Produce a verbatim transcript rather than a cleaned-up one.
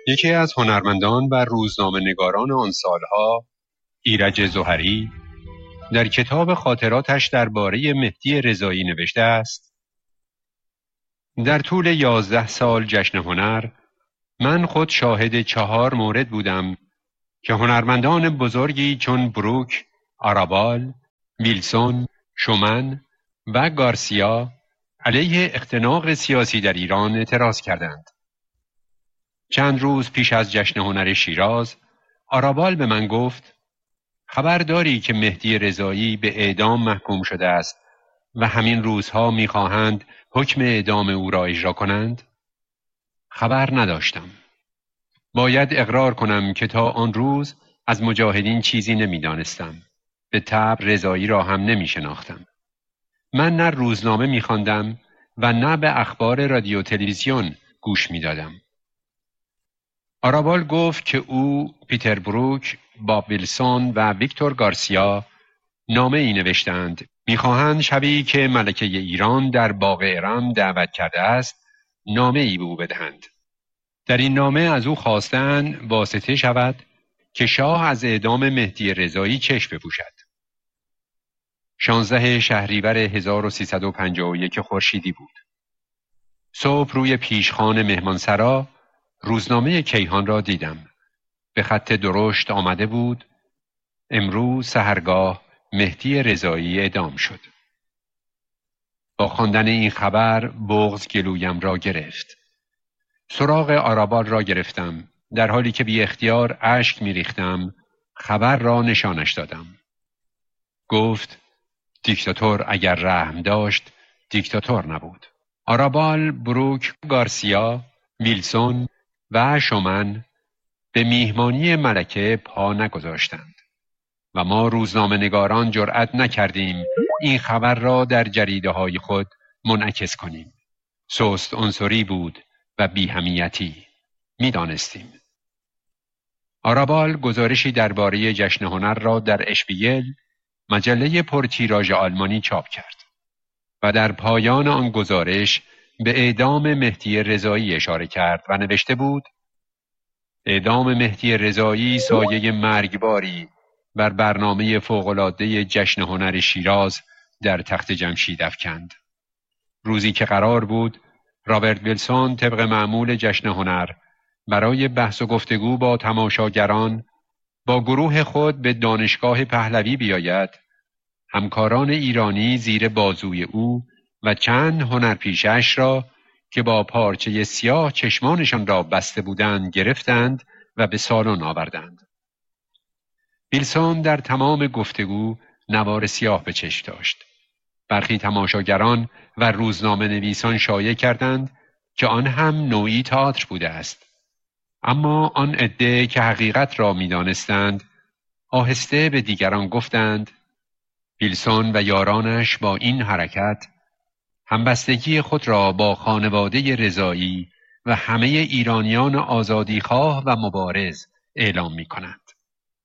یکی از هنرمندان و روزنامه‌نگاران آن سالها، ایرج ظهری، در کتاب خاطراتش درباره مهدی رضایی نوشته است: در طول یازده سال جشن هنر، من خود شاهد چهار مورد بودم که هنرمندان بزرگی چون بروک، آرابال، ویلسون، شومن و گارسیا علیه اختناق سیاسی در ایران اعتراض کردند. چند روز پیش از جشن هنر شیراز، آرابال به من گفت: خبر داری که مهدی رضایی به اعدام محکوم شده است و همین روزها می‌خواهند حکم اعدام او را اجرا کنند؟ خبر نداشتم. باید اقرار کنم که تا آن روز از مجاهدین چیزی نمی‌دانستم. به طبع رضایی را هم نمی‌شناختم. من نه روزنامه می‌خواندم و نه به اخبار رادیو تلویزیون گوش می‌دادم. آرابال گفت که او، پیتر بروک، باب ویلسون و ویکتور گارسیا نامه ای نوشتند میخواهند شبی که ملکه ایران در باغ ارم دعوت کرده است نامه ای به او بدهند. در این نامه از او خواستند واسطه شود که شاه از اعدام مهدی رضایی چشم بپوشد. شانزده شهریور هزار و سیصد و پنجاه و یک خورشیدی بود. صبح روی پیشخوان مهمانسرا روزنامه کیهان را دیدم. به خط درشت آمده بود: امروز سحرگاه مهدی رضایی اعدام شد. با خواندن این خبر بغض گلویم را گرفت. سراغ آرابال را گرفتم. در حالی که بی اختیار اشک می ریختم خبر را نشانش دادم. گفت: دیکتاتور اگر رحم داشت دیکتاتور نبود. آرابال، بروک، گارسیا، ویلسون و شومن به میهمانی ملکه پا نگذاشتند و ما روزنامه‌نگاران جرأت نکردیم این خبر را در جریده های خود منعکس کنیم. سست عنصری بود و بی‌همیتی. می‌دانستیم. آرابال گزارشی درباره جشن هنر را در اشپیگل، مجله پرتیراژ آلمانی چاپ کرد و در پایان آن گزارش به اعدام مهدی رضایی اشاره کرد و نوشته بود: اعدام مهدی رضایی سایه مرگباری بر برنامه فوق‌العاده جشن هنر شیراز در تخت جمشید افکند. روزی که قرار بود رابرت ویلسون طبق معمول جشن هنر برای بحث و گفتگو با تماشاگران با گروه خود به دانشگاه پهلوی بیاید، همکاران ایرانی زیر بازوی او و چند هنرپیشه‌اش را که با پارچه سیاه چشمانشان را بسته بودند گرفتند و به سالن آوردند. ویلسون در تمام گفتگو نوار سیاه به چشم داشت. برخی تماشاگران و روزنامه نویسان شایع کردند که آن هم نوعی تئاتر بوده است. اما آن عده که حقیقت را می دانستند آهسته به دیگران گفتند: ویلسون و یارانش با این حرکت همبستگی خود را با خانواده رضایی و همه ایرانیان آزادیخواه و مبارز اعلام می کنند.